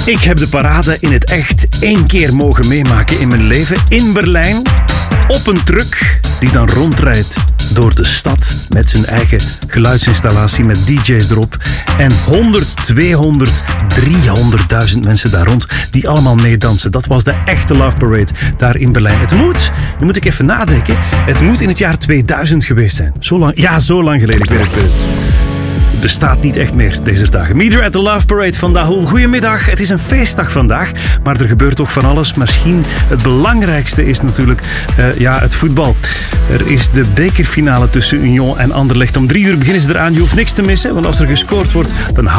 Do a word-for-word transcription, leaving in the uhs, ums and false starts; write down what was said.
Ik heb de parade in het echt één keer mogen meemaken in mijn leven. In Berlijn. Op een truck die dan rondrijdt door de stad met zijn eigen geluidsinstallatie met D J's erop. En honderd, tweehonderd, driehonderdduizend mensen daar rond die allemaal meedansen. Dat was de echte Love Parade daar in Berlijn. Het moet, nu moet ik even nadenken, het moet in het jaar tweeduizend geweest zijn. Zo lang, ja, zo lang geleden. Ik weet het, het bestaat niet echt meer deze dagen. Meet at the Love Parade van Dahul. Goedemiddag, het is een feestdag vandaag, maar er gebeurt toch van alles. Misschien het belangrijkste is natuurlijk uh, ja, het voetbal. Er is de bekerfinale tussen Union en Anderlecht. Om drie uur beginnen ze eraan. Je hoeft niks te missen, want als er gescoord wordt, dan